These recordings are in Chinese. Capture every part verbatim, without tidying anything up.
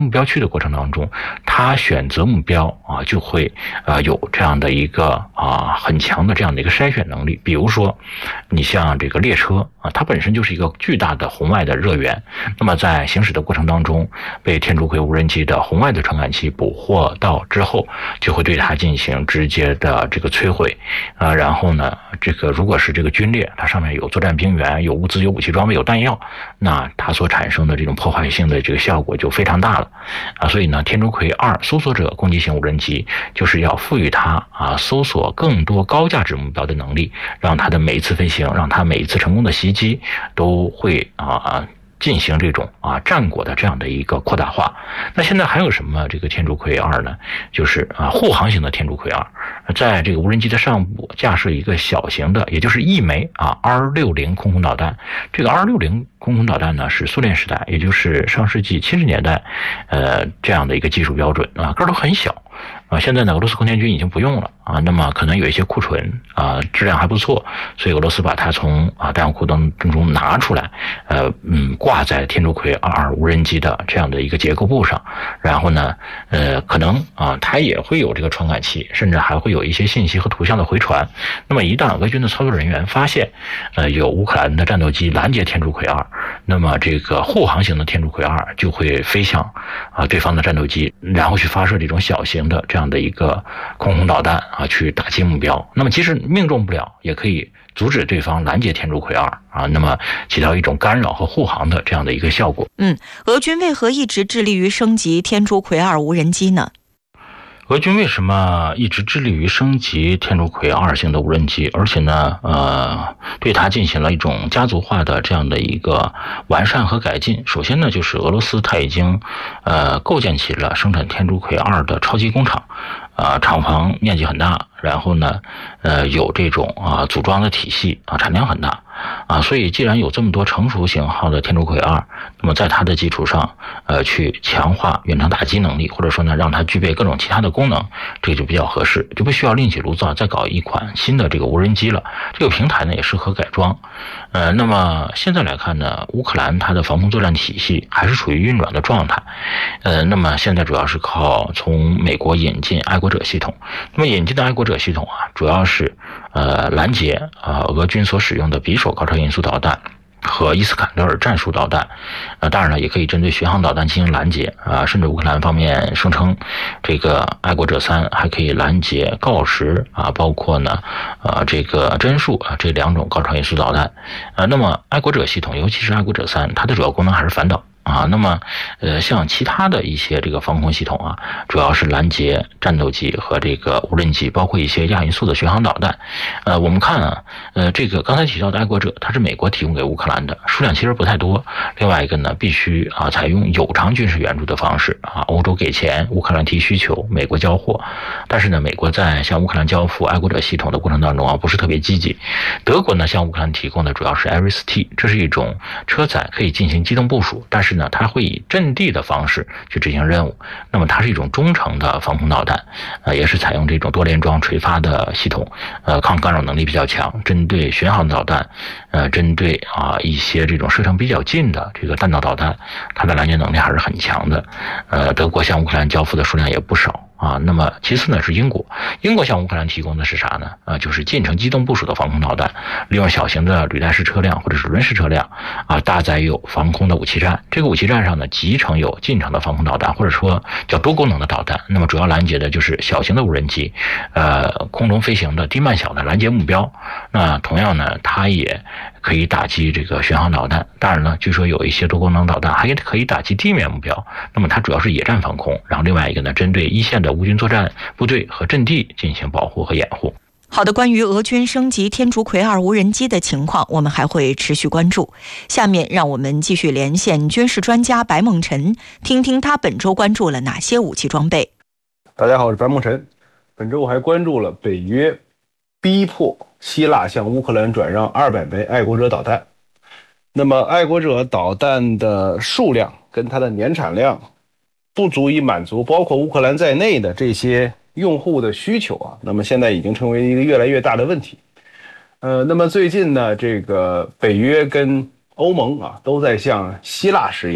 目标区的过程当中，他选择目标啊，就会呃有这样的一个啊很强的这样的一个筛选能力。比如说，你像这个列车啊，它本身就是一个巨大的红外的热源，那么在行驶的过程当中，被天竺葵无人机的红外的传感器捕获到之后，就会对它进行直接的这个摧毁啊。然后呢，这个如果是这个军列，它上面有作战兵员、有物资、有武器装备、有弹药，那它所产生的这种破坏性的这个效果就非常大了。啊，所以呢，天竺葵二搜索者攻击型无人机就是要赋予它啊搜索更多高价值目标的能力，让它的每一次飞行，让它每一次成功的袭击都会啊进行这种啊战果的这样的一个扩大化。那现在还有什么这个天竺葵二呢？就是啊护航型的天竺葵二，在这个无人机的上部架设一个小型的，也就是一枚啊 R 六十 空空导弹。这个 R 六十 空空导弹呢是苏联时代，也就是上世纪七十年代，呃这样的一个技术标准啊，个儿都很小。啊，现在呢，俄罗斯空天军已经不用了啊，那么可能有一些库存啊，质量还不错，所以俄罗斯把它从啊弹药库当中拿出来，呃嗯，挂在天竺葵二无人机的这样的一个结构部上，然后呢，呃，可能啊，它也会有这个传感器，甚至还会有一些信息和图像的回传。那么一旦俄军的操作人员发现，呃，有乌克兰的战斗机拦截天竺葵二，那么这个护航型的天竺葵二就会飞向啊对方的战斗机，然后去发射这种小型的这样的一个空空导弹啊，去打击目标。那么即使命中不了，也可以阻止对方拦截天竺葵二啊，那么起到一种干扰和护航的这样的一个效果。 嗯，俄军为何一直致力于升级天竺葵二无人机呢？ 俄军为什么一直致力于升级天竺葵二型的无人机，而且呢，呃，对它进行了一种家族化的这样的一个完善和改进？首先呢，就是俄罗斯它已经呃构建起了生产天竺葵二的超级工厂，啊、呃，厂房面积很大，然后呢，呃，有这种啊、呃、组装的体系啊，产量很大。啊，所以既然有这么多成熟型号的天竺葵二，那么在它的基础上，呃，去强化远程打击能力，或者说呢，让它具备各种其他的功能，这个就比较合适，就不需要另起炉灶再搞一款新的这个无人机了。这个平台呢也适合改装。呃，那么现在来看呢，乌克兰它的防空作战体系还是处于运转的状态。呃，那么现在主要是靠从美国引进爱国者系统。那么引进的爱国者系统啊，主要是呃拦截啊、呃、俄军所使用的匕首高超音速导弹和伊斯坎德尔战术导弹，呃，当然了，也可以针对巡航导弹进行拦截啊、呃，甚至乌克兰方面声称，这个爱国者三还可以拦截锆石啊，包括呢，呃，这个针术啊这两种高超音速导弹，呃，那么爱国者系统，尤其是爱国者三，它的主要功能还是反导。啊，那么，呃，像其他的一些这个防空系统啊，主要是拦截战斗机和这个无人机，包括一些亚音速的巡航导弹。呃，我们看啊，呃，这个刚才提到的爱国者，它是美国提供给乌克兰的，数量其实不太多。另外一个呢，必须啊采用有偿军事援助的方式啊，欧洲给钱，乌克兰提需求，美国交货。但是呢，美国在向乌克兰交付爱国者系统的过程当中啊，不是特别积极。德国呢，向乌克兰提供的主要是 Iris T， 这是一种车载可以进行机动部署，但是呢，它会以阵地的方式去执行任务。那么它是一种中程的防空导弹，呃，也是采用这种多连装垂发的系统，呃，抗干扰能力比较强，针对巡航导弹，呃，针对啊一些这种射程比较近的这个弹道导弹，它的拦截能力还是很强的。呃，德国向乌克兰交付的数量也不少。啊，那么其次呢是英国，英国向乌克兰提供的是啥呢？啊，就是近程机动部署的防空导弹，利用小型的履带式车辆或者是轮式车辆，啊，搭载有防空的武器站。这个武器站上呢，集成有近程的防空导弹，或者说叫多功能的导弹。那么主要拦截的就是小型的无人机，呃，空中飞行的低慢小的拦截目标。那同样呢，它也可以打击这个巡航导弹。当然了，据说有一些多功能导弹还可以打击地面目标。那么它主要是野战防空，然后另外一个呢，针对一线的乌军作战部队和阵地进行保护和掩护。 好的，关于俄军升级天竺葵二无人机的情况，我们还会持续关注。下面让我们继续连线军事专家白梦辰，听听他本周关注了哪些武器装备。 大家好，我是白梦辰。本周我还关注了北约逼迫希腊向乌克兰转让二百枚爱国者导弹。那么爱国者导弹的数量跟它的年产量不足以满足包括乌克兰在内的这些用户的需求啊，那么现在已经成为一个越来越大的问题。呃，那么最近呢，这个北约跟欧盟啊都在向希腊施压，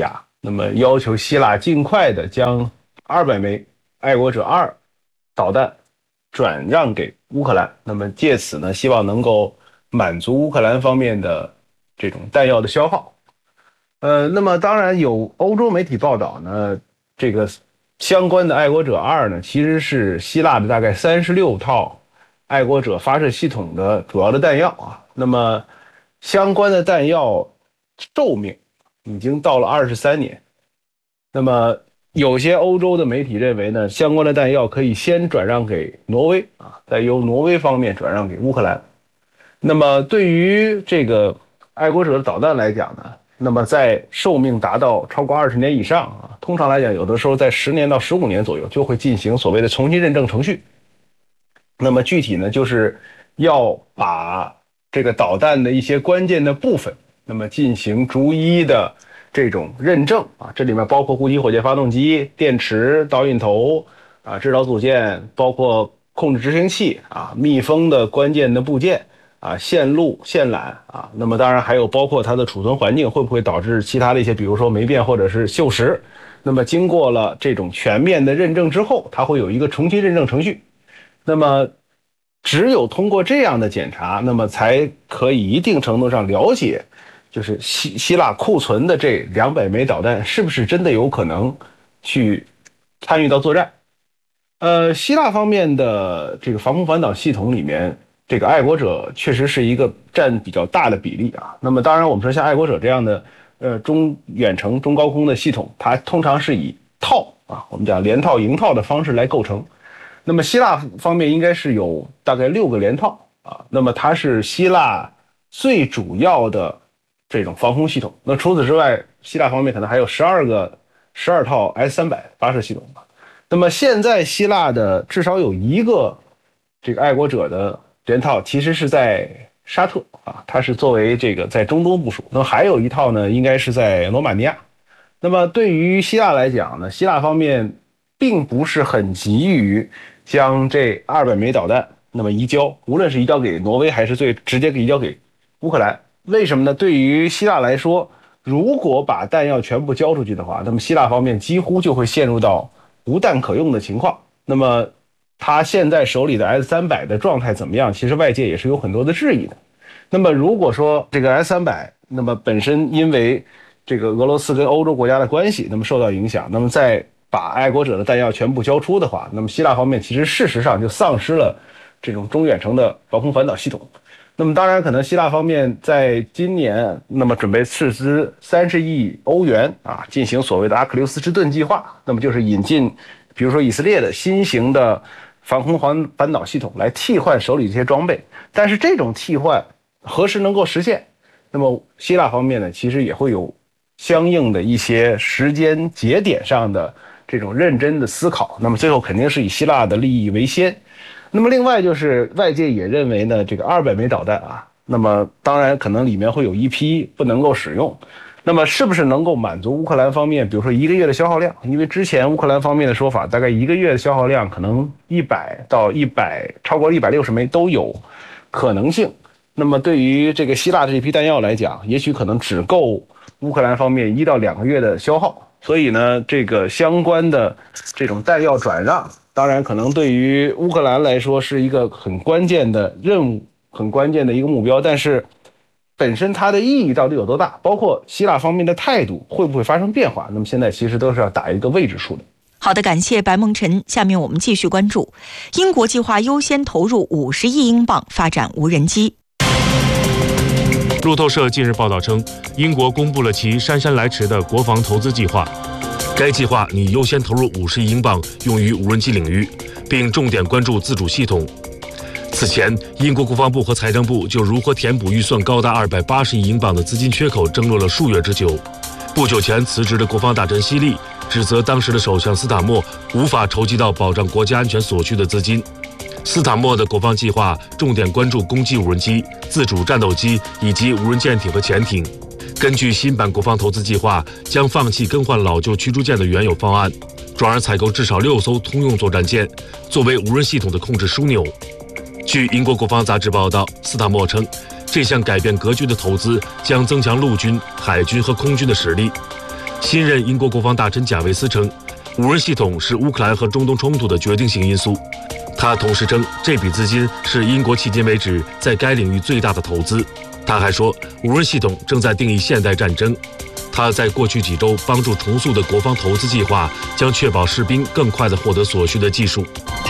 那么要求希腊尽快的将二百枚爱国者二导弹转让给乌克兰，那么借此呢，希望能够满足乌克兰方面的这种弹药的消耗。呃，那么当然有欧洲媒体报道呢，这个相关的爱国者二呢，其实是希腊的大概三十六套爱国者发射系统的主要的弹药啊。那么相关的弹药寿命已经到了二十三年。那么有些欧洲的媒体认为呢，相关的弹药可以先转让给挪威啊，再由挪威方面转让给乌克兰。那么对于这个爱国者的导弹来讲呢，那么在寿命达到超过二十年以上啊，通常来讲，有的时候在十年到十五年左右就会进行所谓的重新认证程序。那么具体呢，就是要把这个导弹的一些关键的部分，那么进行逐一的这种认证啊，这里面包括固体火箭发动机、电池、导引头啊、制导组件，包括控制执行器啊、密封的关键的部件啊、线路、线缆啊，那么当然还有包括它的储存环境会不会导致其他的一些，比如说霉变或者是锈蚀。那么经过了这种全面的认证之后，它会有一个重新认证程序。那么只有通过这样的检查，那么才可以一定程度上了解，就是希希腊库存的这两百枚导弹是不是真的有可能去参与到作战。呃，希腊方面的这个防空反导系统里面，这个爱国者确实是一个占比较大的比例啊。那么当然我们说像爱国者这样的呃中远程中高空的系统，它通常是以套啊，我们讲连套营套的方式来构成。那么希腊方面应该是有大概六个连套啊，那么它是希腊最主要的这种防空系统。那除此之外，希腊方面可能还有十二个十二套 S 三百 发射系统。那么现在希腊的至少有一个这个爱国者的连套其实是在沙特啊，它是作为这个在中东部署。那么还有一套呢，应该是在罗马尼亚。那么对于希腊来讲呢，希腊方面并不是很急于将这二百枚导弹那么移交，无论是移交给挪威还是最直接移交给乌克兰。为什么呢？对于希腊来说，如果把弹药全部交出去的话，那么希腊方面几乎就会陷入到无弹可用的情况。那么他现在手里的 S 三百 的状态怎么样？其实外界也是有很多的质疑的。那么如果说这个 S 三百，那么本身因为这个俄罗斯跟欧洲国家的关系，那么受到影响，那么在把爱国者的弹药全部交出的话，那么希腊方面其实事实上就丧失了这种中远程的防空反导系统。那么当然可能希腊方面在今年那么准备斥资三十亿欧元啊，进行所谓的阿克琉斯之盾计划，那么就是引进比如说以色列的新型的防空反反导系统来替换手里这些装备。但是这种替换何时能够实现，那么希腊方面呢，其实也会有相应的一些时间节点上的这种认真的思考。那么最后肯定是以希腊的利益为先。那么另外就是外界也认为呢，这个二百枚导弹啊，那么当然可能里面会有一批不能够使用。那么是不是能够满足乌克兰方面比如说一个月的消耗量？因为之前乌克兰方面的说法，大概一个月的消耗量可能一百到一百超过一百六十枚都有可能性。那么对于这个希腊这批弹药来讲，也许可能只够乌克兰方面一到两个月的消耗。所以呢，这个相关的这种弹药转让，当然可能对于乌克兰来说是一个很关键的任务，很关键的一个目标。但是本身它的意义到底有多大，包括希腊方面的态度会不会发生变化，那么现在其实都是要打一个未知数的。 好的，感谢白梦辰。下面我们继续关注，英国计划优先投入五十亿英镑发展无人机。 路透社近日报道称，英国公布了其姗姗来迟的国防投资计划。该计划拟优先投入五十亿英镑用于无人机领域，并重点关注自主系统。此前，英国国防部和财政部就如何填补预算高达二百八十亿英镑的资金缺口争论了数月之久。不久前辞职的国防大臣希利指责当时的首相斯塔默无法筹集到保障国家安全所需的资金。斯塔默的国防计划重点关注攻击无人机、自主战斗机以及无人舰艇和潜艇。根据新版国防投资计划，将放弃更换老旧驱逐舰的原有方案，转而采购至少六艘通用作战舰，作为无人系统的控制枢纽。据英国国防杂志报道，斯塔默称，这项改变格局的投资将增强陆军、海军和空军的实力。 新任英国国防大臣贾维斯称，无人系统是乌克兰和中东冲突的决定性因素。他同时称，这笔资金是英国迄今为止在该领域最大的投资。他还说，无人系统正在定义现代战争。他在过去几周帮助重塑的国防投资计划，将确保士兵更快地获得所需的技术。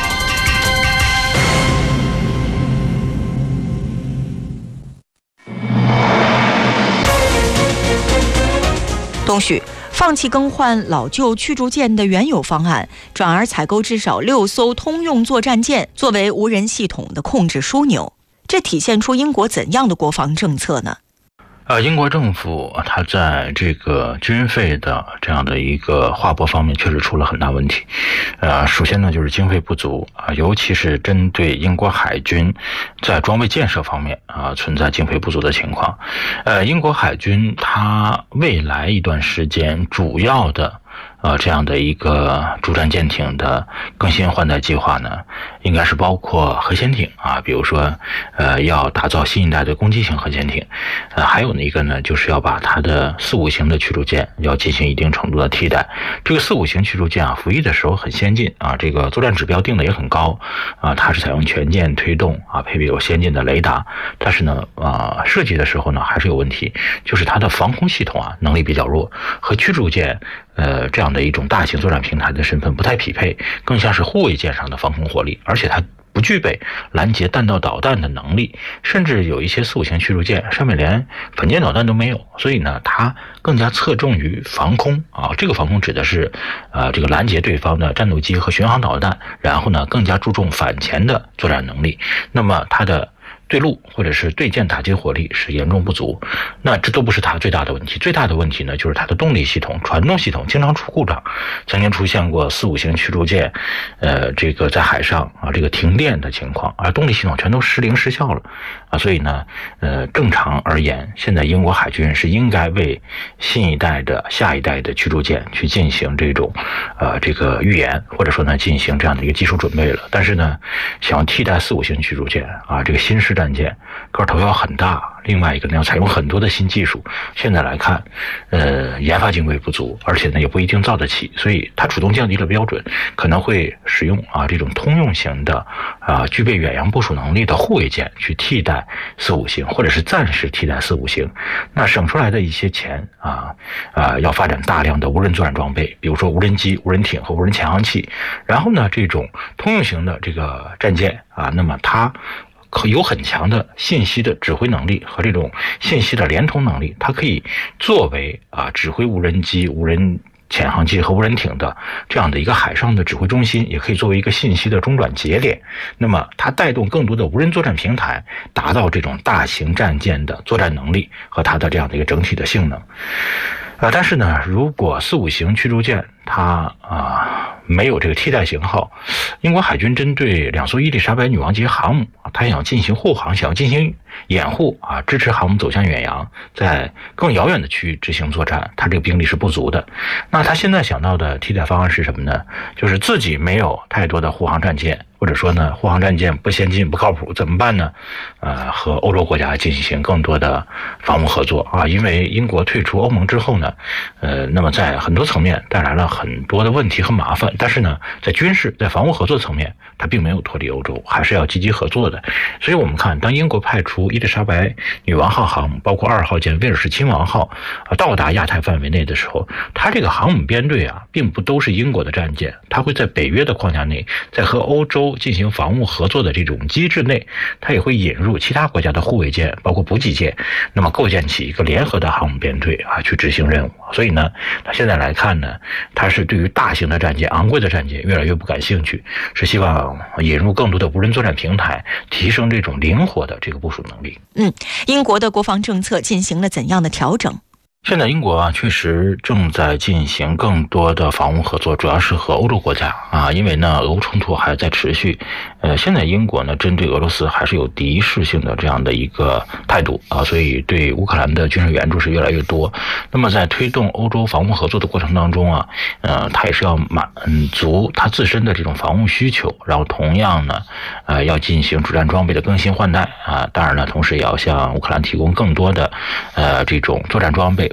东许放弃更换老旧驱逐舰的原有方案，转而采购至少六艘通用作战舰作为无人系统的控制枢纽，这体现出英国怎样的国防政策呢？ 呃，英国政府它在这个军费的这样的一个划拨方面确实出了很大问题。呃，首先呢就是经费不足啊、呃，尤其是针对英国海军在装备建设方面啊、呃、存在经费不足的情况。呃，英国海军它未来一段时间主要的呃，这样的一个主战舰艇的更新换代计划呢，应该是包括核潜艇啊，比如说，呃，要打造新一代的攻击型核潜艇，呃，还有一个呢，就是要把它的四五型的驱逐舰要进行一定程度的替代。这个四五型驱逐舰啊，服役的时候很先进啊，这个作战指标定的也很高啊，它是采用全舰推动啊，配备有先进的雷达，但是呢，啊，设计的时候呢还是有问题，就是它的防空系统啊能力比较弱，和驱逐舰呃，这样的一种大型作战平台的身份不太匹配，更像是护卫舰上的防空火力，而且它不具备拦截弹道导弹的能力，甚至有一些四五型驱逐舰上面连反舰导弹都没有，所以呢，它更加侧重于防空啊。这个防空指的是，呃，这个拦截对方的战斗机和巡航导弹，然后呢，更加注重反潜的作战能力。那么它的对陆或者是对舰打击火力是严重不足，那这都不是它最大的问题。最大的问题呢，就是它的动力系统、传动系统经常出故障。曾经出现过四五型驱逐舰，呃，这个在海上啊，这个停电的情况，而动力系统全都失灵失效了啊。所以呢，呃，正常而言，现在英国海军是应该为新一代的、下一代的驱逐舰去进行这种，呃，这个预研，或者说呢，进行这样的一个技术准备了。但是呢，想要替代四五型驱逐舰啊，这个新式战舰个头要很大，另外一个呢要采用很多的新技术，现在来看呃研发经费不足，而且呢也不一定造得起，所以它主动降低了标准，可能会使用啊这种通用型的啊具备远洋部署能力的护卫舰去替代四五型，或者是暂时替代四五型。那省出来的一些钱啊啊要发展大量的无人作战装备，比如说无人机、无人艇和无人潜航器，然后呢这种通用型的这个战舰啊，那么它有很强的信息的指挥能力和这种信息的连通能力，它可以作为啊指挥无人机、无人潜航机和无人艇的这样的一个海上的指挥中心，也可以作为一个信息的中转节点。那么它带动更多的无人作战平台，达到这种大型战舰的作战能力和它的这样的一个整体的性能。呃，但是呢，如果四五型驱逐舰它啊没有这个替代型号，英国海军针对两艘伊丽莎白女王级航母，它想进行护航，想要进行掩护啊，支持航母走向远洋，在更遥远的区域执行作战，它这个兵力是不足的。那他现在想到的替代方案是什么呢？就是自己没有太多的护航战舰，或者说呢，护航战舰不先进不靠谱，怎么办呢？呃，和欧洲国家进行更多的防务合作啊，因为英国退出欧盟之后呢，呃，那么在很多层面带来了很多的问题和麻烦，但是呢，在军事、在防务合作层面，它并没有脱离欧洲，还是要积极合作的。所以我们看，当英国派出伊丽莎白女王号航母，包括二号舰威尔士亲王号啊，到达亚太范围内的时候，它这个航母编队啊，并不都是英国的战舰，它会在北约的框架内，在和欧洲进行防务合作的这种机制内，它也会引入其他国家的护卫舰，包括补给舰，那么构建起一个联合的航母编队啊，去执行任务。所以呢，它现在来看呢，它是对于大型的战舰、昂贵的战舰越来越不感兴趣，是希望引入更多的无人作战平台，提升这种灵活的这个部署能力。 嗯，英国的国防政策进行了怎样的调整？ 现在英国啊，确实正在进行更多的防务合作，主要是和欧洲国家啊，因为呢，俄乌冲突还在持续。呃，现在英国呢，针对俄罗斯还是有敌视性的这样的一个态度啊，所以对乌克兰的军事援助是越来越多。那么在推动欧洲防务合作的过程当中啊，呃，它也是要满足它自身的这种防务需求，然后同样呢，呃，要进行主战装备的更新换代啊，当然了，同时也要向乌克兰提供更多的呃这种作战装备。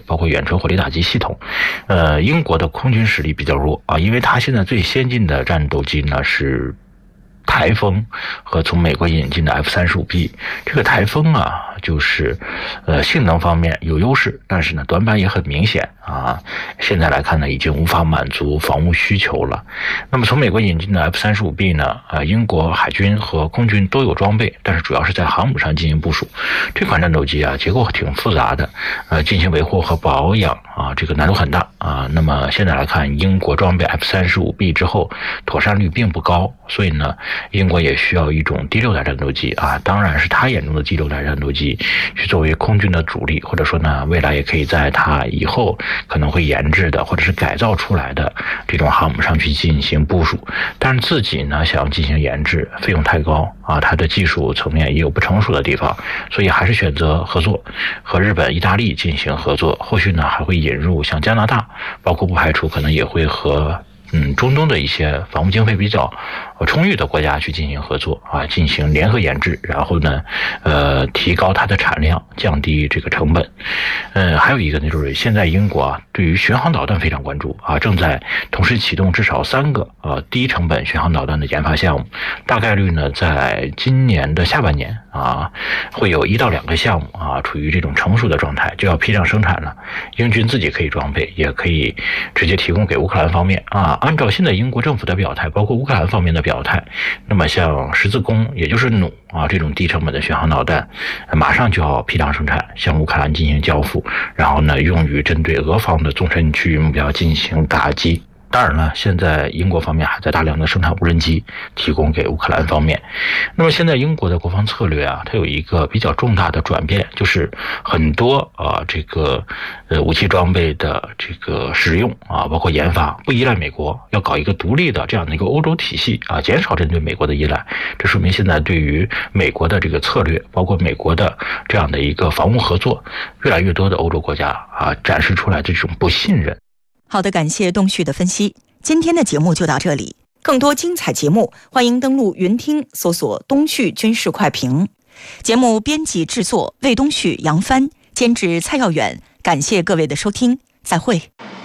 包括远程火力打击系统。呃，英国的空军实力比较弱啊，因为它现在最先进的战斗机呢是台风和从美国引进的 F 三十五 B。 这个台风啊，就是呃性能方面有优势，但是呢短板也很明显啊。现在来看呢，已经无法满足防务需求了。那么从美国引进的 F 三十五 B 呢，呃英国海军和空军都有装备，但是主要是在航母上进行部署。这款战斗机啊，结构挺复杂的，呃进行维护和保养啊，这个难度很大啊。那么现在来看，英国装备 F 三十五 B 之后，妥善率并不高，所以呢英国也需要一种第六代战斗机啊，当然是他眼中的第六代战斗机去作为空军的主力，或者说呢未来也可以在他以后可能会研制的或者是改造出来的这种航母上去进行部署。但是自己呢想要进行研制，费用太高啊，它的技术层面也有不成熟的地方，所以还是选择合作，和日本、意大利进行合作。后续呢还会引入像加拿大，包括不排除可能也会和嗯，中东的一些防务经费比较充裕的国家去进行合作啊，进行联合研制，然后呢，呃，提高它的产量，降低这个成本。呃，还有一个呢，就是现在英国啊，对于巡航导弹非常关注啊，正在同时启动至少三个呃低成本巡航导弹的研发项目，大概率呢，在今年的下半年啊，会有一到两个项目啊，处于这种成熟的状态，就要批量生产了。英军自己可以装备，也可以直接提供给乌克兰方面啊。按照现在英国政府的表态，包括乌克兰方面的表态，那么像十字弓，也就是弩啊这种低成本的巡航导弹，马上就要批量生产，向乌克兰进行交付，然后呢，用于针对俄方的纵深区域目标进行打击。当然了，现在英国方面还在大量的生产无人机，提供给乌克兰方面。那么现在英国的国防策略啊，它有一个比较重大的转变，就是很多啊这个呃武器装备的这个使用啊，包括研发不依赖美国，要搞一个独立的这样的一个欧洲体系啊，减少针对美国的依赖。这说明现在对于美国的这个策略，包括美国的这样的一个防务合作，越来越多的欧洲国家啊展示出来这种不信任。 好的，感谢东旭的分析。今天的节目就到这里，更多精彩节目欢迎登录云听搜索东旭军事快评。节目编辑制作魏东旭、杨帆，监制蔡耀远。感谢各位的收听，再会。